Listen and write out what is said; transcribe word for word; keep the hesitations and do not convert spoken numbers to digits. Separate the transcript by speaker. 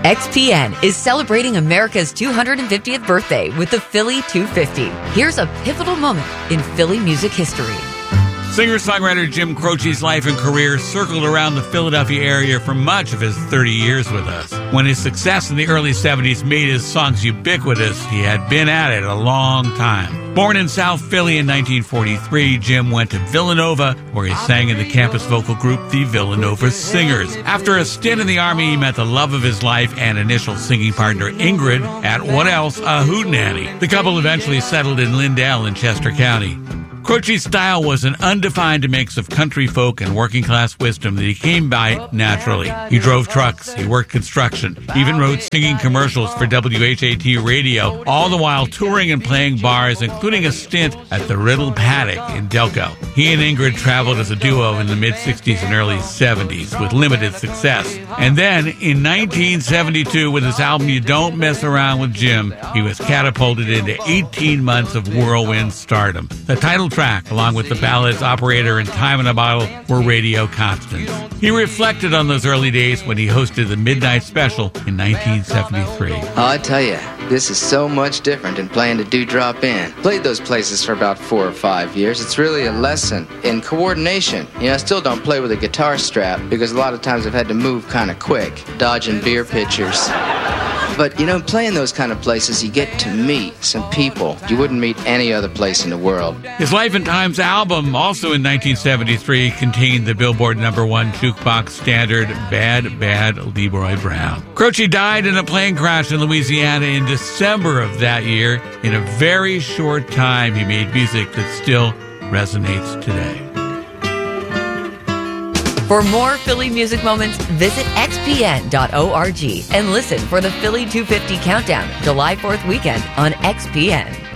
Speaker 1: X P N is celebrating America's two hundred fiftieth birthday with the Philly two fifty. Here's a pivotal moment in Philly music history.
Speaker 2: Singer-songwriter Jim Croce's life and career circled around the Philadelphia area for much of his thirty years with us. When his success in the early seventies made his songs ubiquitous, he had been at it a long time. Born in South Philly in nineteen forty-three, Jim went to Villanova, where he sang in the campus vocal group the Villanova Singers. After a stint in the Army, he met the love of his life and initial singing partner Ingrid at What Else? A Hootenanny. The couple eventually settled in Lindale in Chester County. Croce's style was an undefined mix of country folk and working-class wisdom that he came by naturally. He drove trucks, he worked construction, even wrote singing commercials for W H A T radio, all the while touring and playing bars, including a stint at the Riddle Paddock in Delco. He and Ingrid traveled as a duo in the mid-sixties and early seventies with limited success. And then, in nineteen seventy-two, with his album You Don't Mess Around with Jim, he was catapulted into eighteen months of whirlwind stardom. The title track, along with the ballads Operator and Time in a Bottle, were radio constants. He reflected on those early days when he hosted the Midnight Special in nineteen seventy-three.
Speaker 3: Oh, I tell you, this is so much different than playing the Dewdrop Inn. Played those places for about four or five years. It's really a lesson in coordination. You know, I still don't play with a guitar strap because a lot of times I've had to move kind of quick, dodging beer pitchers. But, you know, playing those kind of places, you get to meet some people you wouldn't meet any other place in the world.
Speaker 2: His Life and Times album, also in nineteen seventy-three, contained the Billboard number one jukebox standard, Bad, Bad Leroy Brown. Croce died in a plane crash in Louisiana in December of that year. In a very short time, he made music that still resonates today.
Speaker 1: For more Philly music moments, visit X P N dot org and listen for the Philly two fifty Countdown, July fourth weekend on X P N.